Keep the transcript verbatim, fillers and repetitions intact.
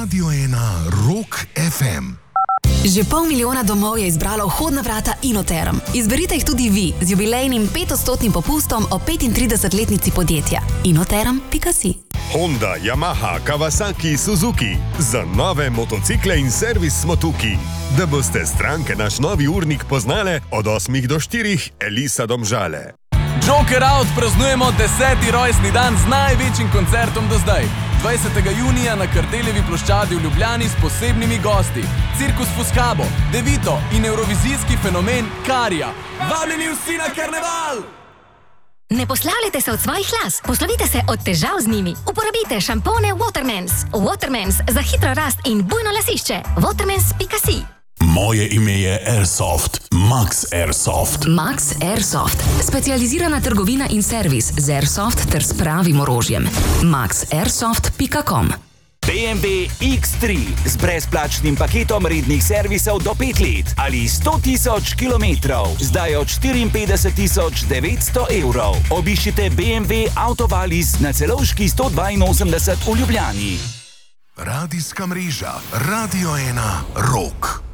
Radio ena Rock ef em. Že pol milijona domov je izbralo vhodna vrata Inoterm. Izberite jih tudi vi z jubilejnim petodstotnim popustom o petintridesetletnici podjetja. inoterm pika si. Honda, Yamaha, Kawasaki, Suzuki. Za nove motocikle in servis smo tukaj. Da boste stranke naš novi urnik poznale od osmih do štirih, Elisa Domžale. Joker Out praznujemo deseti rojstni dan z največjim koncertom do zdaj. dvajsetega junija na Kardeljevi ploščadi v Ljubljani s posebnimi gosti. Cirkus Fuscabo, Devito in evrovizijski fenomen Karija. Vabljeni vsi na karneval! Ne poslavljajte se od svojih las, poslovite se od težav z njimi. Uporabite šampone Watermans. Watermans za hitro rast in bujno lasišče. watermans pika si. Moje ime je Airsoft, Max Airsoft. Max Airsoft, specializirana trgovina in servis z Airsoft ter s pravim orožjem. max airsoft pika com. B M W iks tri z brezplačnim paketom rednih servisov do pet let ali sto tisoč kilometrov, zdaj od štiriinpetdeset tisoč devetsto evrov. Obiščite B M W Autovalis na Celovški sto dvainosemdeset v Ljubljani. Radijska mreža Radio ena Rock.